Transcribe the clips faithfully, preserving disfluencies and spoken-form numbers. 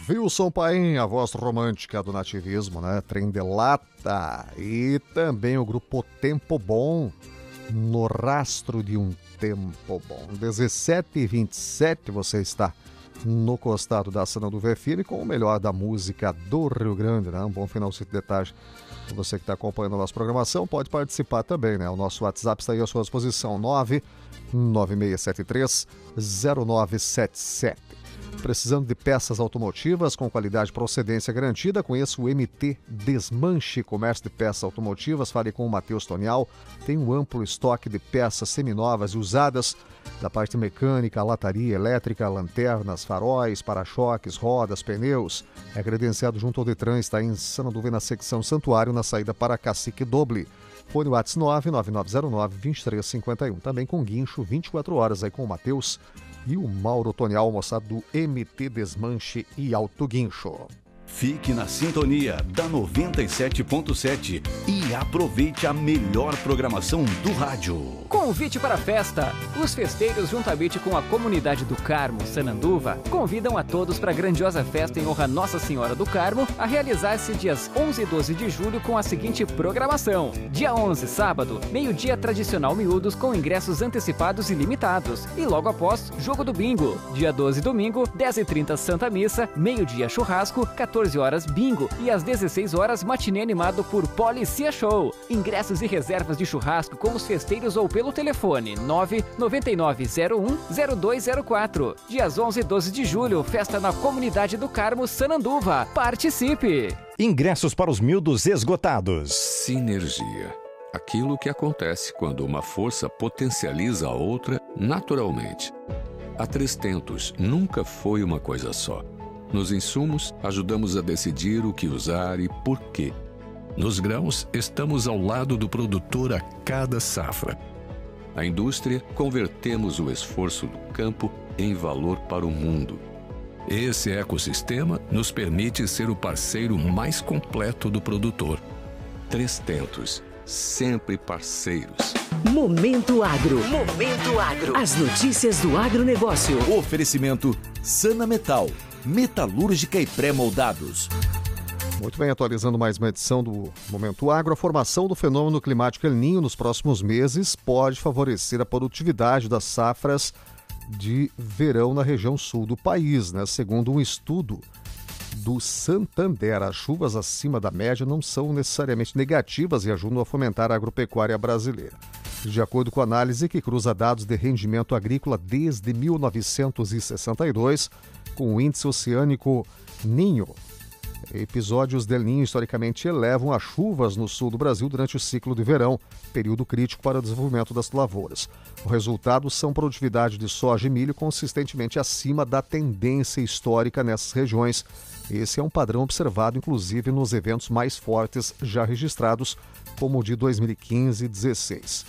Wilson Paim, a voz romântica do nativismo, né? Trem de Lata. E também o grupo Tempo Bom, No Rastro de um Tempo Bom. dezessete e vinte e sete, você está no costado da Sana do Verfine com o melhor da música do Rio Grande, né? Um bom final de tarde. Você que está acompanhando a nossa programação pode participar também, né? O nosso WhatsApp está aí à sua disposição, nove nove seis sete três zero nove sete sete. Precisando de peças automotivas com qualidade e procedência garantida, conheça o M T Desmanche, comércio de peças automotivas. Fale com o Matheus Tonial. Tem um amplo estoque de peças seminovas e usadas da parte mecânica, lataria, elétrica, lanternas, faróis, para-choques, rodas, pneus. É credenciado junto ao Detran, está em Sananduva, na secção Santuário, na saída para Cacique Doble. Fone WhatsApp nove nove nove zero nove dois três cinco um. Também com guincho vinte e quatro horas aí com o Matheus e o Mauro Tonial, moçada do M T Desmanche e Alto Guincho. Fique na sintonia da noventa e sete ponto sete e aproveite a melhor programação do rádio. Convite para a festa. Os festeiros, juntamente com a comunidade do Carmo, Sananduva, convidam a todos para a grandiosa festa em honra a Nossa Senhora do Carmo, a realizar-se dias onze e doze de julho com a seguinte programação. Dia onze, sábado, meio-dia tradicional miúdos com ingressos antecipados e limitados. E logo após, jogo do bingo. Dia doze, domingo, dez e trinta Santa Missa, meio-dia churrasco, quatorze horas bingo e às dezesseis horas matinê animado por Policia Show. Ingressos e reservas de churrasco com os festeiros ou pelo telefone nove nove nove zero um zero dois zero quatro. Dias onze e doze de julho, festa na comunidade do Carmo, Sananduva. Participe! Ingressos para os miúdos esgotados. Sinergia. Aquilo que acontece quando uma força potencializa a outra naturalmente. A Três Tentos nunca foi uma coisa só. Nos insumos, ajudamos a decidir o que usar e por quê. Nos grãos, estamos ao lado do produtor a cada safra. Na indústria, convertemos o esforço do campo em valor para o mundo. Esse ecossistema nos permite ser o parceiro mais completo do produtor. Três Tentos, sempre parceiros. Momento Agro. Momento Agro. As notícias do agronegócio. Oferecimento Sana Metal, metalúrgica e pré-moldados. Muito bem, atualizando mais uma edição do Momento Agro. A formação do fenômeno climático El Niño nos próximos meses pode favorecer a produtividade das safras de verão na região sul do país, né? Segundo um estudo do Santander, as chuvas acima da média não são necessariamente negativas e ajudam a fomentar a agropecuária brasileira. De acordo com a análise que cruza dados de rendimento agrícola desde mil novecentos e sessenta e dois, com o índice oceânico Ninho, episódios del Niño historicamente elevam as chuvas no sul do Brasil durante o ciclo de verão, período crítico para o desenvolvimento das lavouras. O resultado são produtividade de soja e milho consistentemente acima da tendência histórica nessas regiões. Esse é um padrão observado, inclusive, nos eventos mais fortes já registrados, como o de dois mil e quinze e dois mil e dezesseis.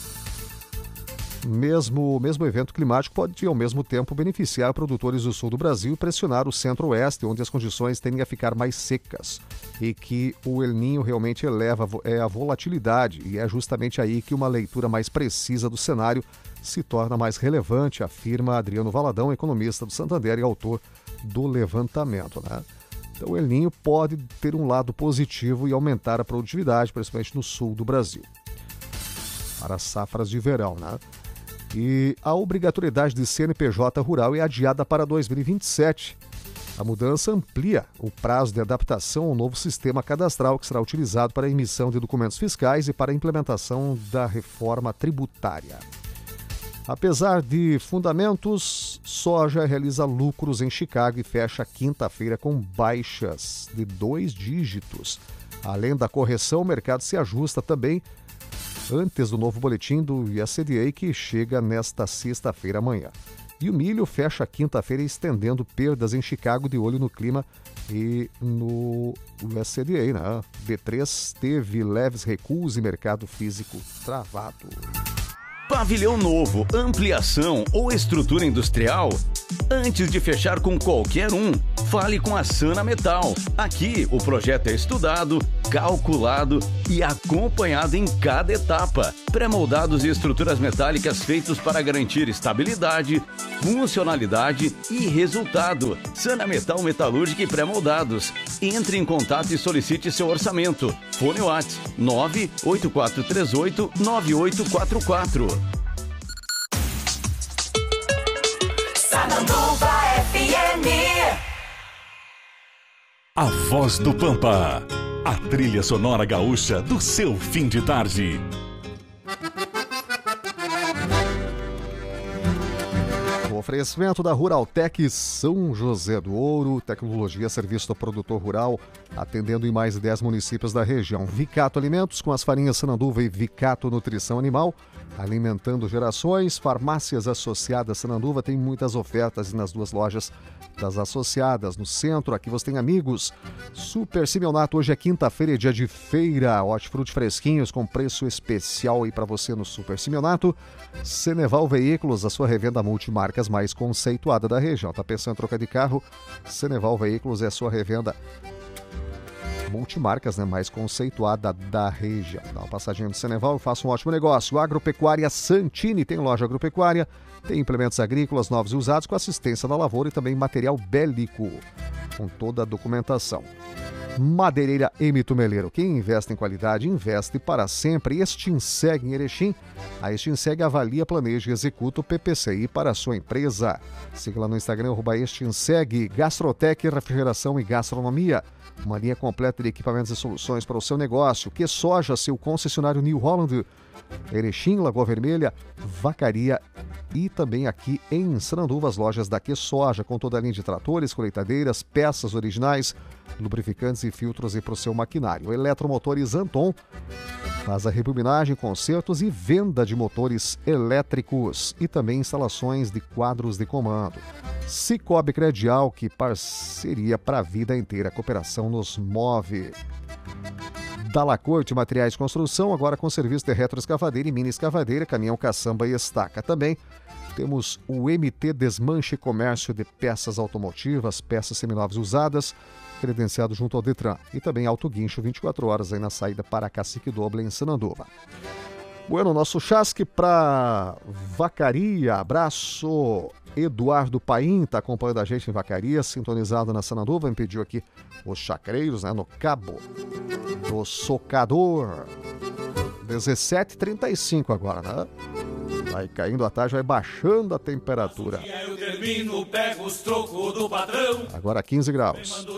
Mesmo, mesmo evento climático pode, ao mesmo tempo, beneficiar produtores do sul do Brasil e pressionar o centro-oeste, onde as condições tendem a ficar mais secas, e que o El Niño realmente eleva é, a volatilidade, e é justamente aí que uma leitura mais precisa do cenário se torna mais relevante, afirma Adriano Valadão, economista do Santander e autor do levantamento, né? Então, o El Niño pode ter um lado positivo e aumentar a produtividade, principalmente no sul do Brasil, para as safras de verão, né? E a obrigatoriedade de C N P J rural é adiada para dois mil e vinte e sete. A mudança amplia o prazo de adaptação ao novo sistema cadastral que será utilizado para a emissão de documentos fiscais e para a implementação da reforma tributária. Apesar de fundamentos, soja realiza lucros em Chicago e fecha quinta-feira com baixas de dois dígitos. Além da correção, o mercado se ajusta também antes do novo boletim do U S D A, que chega nesta sexta-feira amanhã. E o milho fecha quinta-feira estendendo perdas em Chicago, de olho no clima e no U S D A, né? B três teve leves recuos e mercado físico travado. Pavilhão novo, ampliação ou estrutura industrial? Antes de fechar com qualquer um, fale com a Sana Metal. Aqui o projeto é estudado, calculado e acompanhado em cada etapa. Pré-moldados e estruturas metálicas feitos para garantir estabilidade, funcionalidade e resultado. Sana Metal Metalúrgica e pré-moldados. Entre em contato e solicite seu orçamento. Fone WhatsApp nove oito quatro três oito nove oito quatro quatro. Sananduva F M. A Voz do Pampa. A trilha sonora gaúcha do seu fim de tarde. O oferecimento da Ruraltec São José do Ouro, tecnologia, serviço do produtor rural, atendendo em mais de dez municípios da região. Vicato Alimentos, com as farinhas Sananduva e Vicato Nutrição Animal, alimentando gerações. Farmácias Associadas Sananduva tem muitas ofertas nas duas lojas das associadas. No centro, aqui você tem Amigos. Super Simeonato, hoje é quinta-feira, é dia de feira. Hortifruti fresquinhos com preço especial aí para você no Super Simeonato. Ceneval Veículos, a sua revenda multimarcas mais conceituada da região. Tá pensando em trocar de carro? Ceneval Veículos é a sua revenda multimarcas, né, mais conceituada da região. Dá uma passadinha no Ceneval e faça um ótimo negócio. Agropecuária Santini tem loja agropecuária, tem implementos agrícolas novos e usados com assistência da lavoura e também material bélico, com toda a documentação. Madeireira M. Tumeleiro, quem investe em qualidade, investe para sempre. Extinseg em Erechim, a Extinseg avalia, planeja e executa o P P C I para a sua empresa. Siga lá no Instagram, arroba Extinseg. Gastrotec, refrigeração e gastronomia, uma linha completa de equipamentos e soluções para o seu negócio. Que Soja, seu concessionário New Holland, Erechim, Lagoa Vermelha, Vacaria e também aqui em Sananduva, as lojas da Que Soja, com toda a linha de tratores, colheitadeiras, peças originais, lubrificantes e filtros para o seu maquinário. Eletromotores Anton faz a rebobinagem, consertos e venda de motores elétricos e também instalações de quadros de comando. Cicobi Credial, que parceria para a vida inteira, a cooperação nos move. Dalacorte Materiais de Construção, agora com serviço de retroescavadeira e mini escavadeira, caminhão, caçamba e estaca. Também temos o M T Desmanche Comércio de Peças Automotivas, peças seminovas usadas, credenciado junto ao Detran. E também Auto Guincho, vinte e quatro horas aí na saída para Cacique Doble em Sananduva. Bueno, nosso chasque para Vacaria. Abraço. Eduardo Paim está acompanhando a gente em Vacaria, sintonizado na Sananduva. Me pediu aqui os chacreiros, né, no Cabo do Socador. dezessete e trinta e cinco agora, né? Vai caindo a tarde, vai baixando a temperatura. Agora quinze graus.